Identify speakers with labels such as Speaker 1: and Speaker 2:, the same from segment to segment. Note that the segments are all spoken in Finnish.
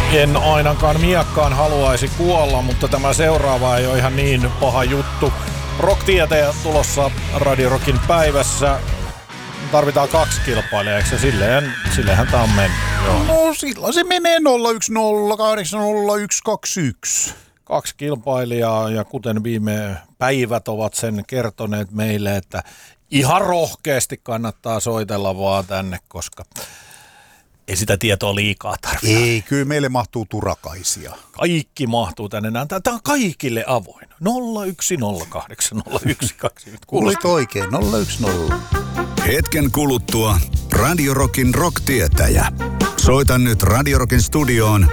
Speaker 1: En ainakaan miekkaan haluaisi kuolla, mutta tämä seuraava ei ole ihan niin paha juttu. Rock-tietäjä tulossa Radio Rockin päivässä. Tarvitaan 2 kilpailijaa, eikö se? Silleenhän tää on mennyt. Joo.
Speaker 2: No silloin se menee 010800121.
Speaker 1: 2 kilpailijaa, ja kuten viime päivät ovat sen kertoneet meille, että ihan rohkeasti kannattaa soitella vaan tänne, koska ei sitä tietoa liikaa tarvita.
Speaker 2: Ei, kyllä meille mahtuu turakaisia.
Speaker 1: Kaikki mahtuu tänne. Tämä on kaikille avoin. 010800121.
Speaker 2: Kuulit oikein, 010.
Speaker 3: Hetken kuluttua Radio Rockin rock-tietäjä. Soita nyt Radio Rockin studioon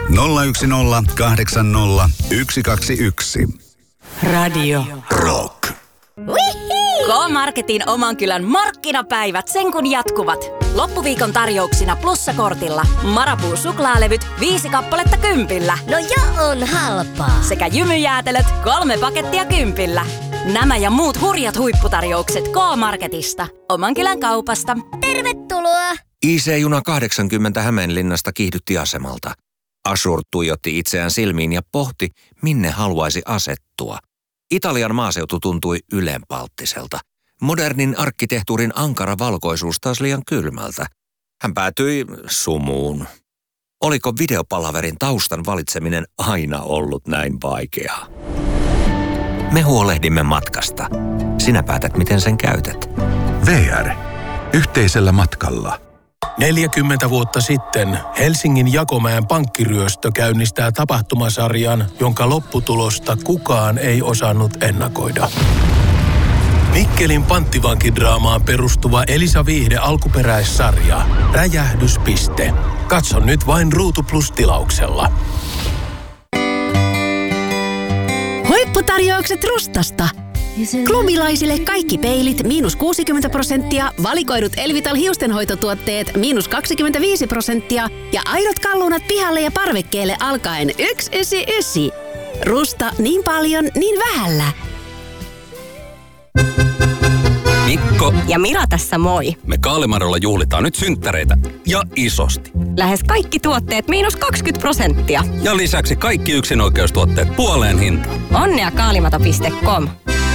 Speaker 3: 010800121.
Speaker 4: Radio
Speaker 3: Rock.
Speaker 4: K-Marketin oman kylän markkinapäivät sen kun jatkuvat. Loppuviikon tarjouksina plussakortilla Marabou suklaalevyt 5 kappaletta 10.
Speaker 5: No jo on halpaa.
Speaker 4: Sekä jymyjäätelöt 3 pakettia 10. Nämä ja muut hurjat huipputarjoukset K-Marketista. Oman kylän kaupasta.
Speaker 5: Tervetuloa!
Speaker 6: IC-juna 80 Hämeenlinnasta kiihdytti asemalta. Ashur tuijotti itseään silmiin ja pohti, minne haluaisi asettua. Italian maaseutu tuntui ylenpalttiselta. Modernin arkkitehtuurin ankara valkoisuus taas liian kylmältä. Hän päätyi sumuun. Oliko videopalaverin taustan valitseminen aina ollut näin vaikeaa? Me huolehdimme matkasta. Sinä päätät, miten sen käytät.
Speaker 3: VR. Yhteisellä matkalla.
Speaker 7: 40 vuotta sitten Helsingin Jakomäen pankkiryöstö käynnistää tapahtumasarjan, jonka lopputulosta kukaan ei osannut ennakoida. Mikkelin panttivankidraamaan perustuva Elisa Viihde alkuperäissarja Räjähdyspiste. Katso nyt vain Ruutu Plus-tilauksella.
Speaker 8: Huipputarjoukset Rustasta. Klubilaisille kaikki peilit -60%, valikoidut Elvital hiustenhoitotuotteet -25% ja aidot kalunat pihalle ja parvekkeelle alkaen 199. Rusta niin paljon, niin vähällä.
Speaker 9: Mikko
Speaker 4: Ja Mira tässä moi.
Speaker 9: Me Kaalimarolla juhlitaan nyt synttäreitä ja isosti.
Speaker 4: Lähes kaikki tuotteet -20%.
Speaker 9: Ja lisäksi kaikki yksinoikeustuotteet puoleen hintaan.
Speaker 4: Onnea kaalimato.com.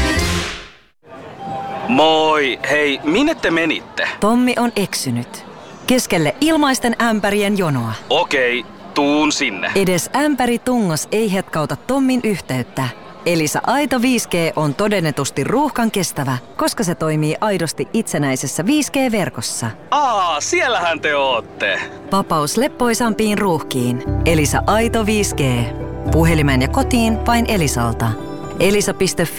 Speaker 10: Moi! Hei, minne te menitte?
Speaker 11: Tommi on eksynyt. Keskelle ilmaisten ämpärien jonoa.
Speaker 10: Okei, tuun sinne.
Speaker 11: Edes ämpäri tungos ei hetkauta Tommin yhteyttä. Elisa Aito 5G on todennetusti ruuhkan kestävä, koska se toimii aidosti itsenäisessä 5G-verkossa.
Speaker 10: Siellähän te ootte.
Speaker 11: Vapaus leppoisampiin ruuhkiin. Elisa Aito 5G. Puhelimeen ja kotiin vain Elisalta. Elisa.fi.